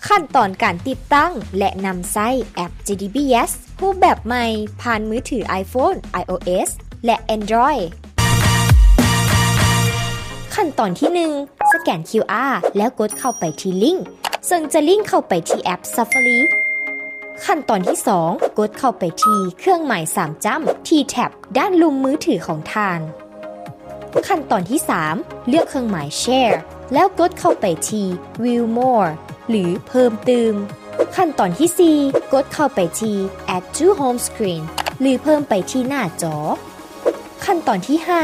ขั้นตอนการติดตั้งและนำใช้แอป JDBS รูปแบบใหม่ผ่านมือถือ iPhone, iOS และ Android ขั้นตอนที่1สแกน QR แล้วกดเข้าไปที่ลิงก์ซึ่งจะลิงก์เข้าไปที่แอป Safari ขั้นตอนที่2กดเข้าไปที่เครื่องหมาย3จั่มที่แท็บด้านลุ่มมือถือของท่านขั้นตอนที่3เลือกเครื่องหมาย Share แล้วกดเข้าไปที่ View More หรือเพิ่มเติมขั้นตอนที่4กดเข้าไปที่ Add to Home Screen หรือเพิ่มไปที่หน้าจอขั้นตอนที่5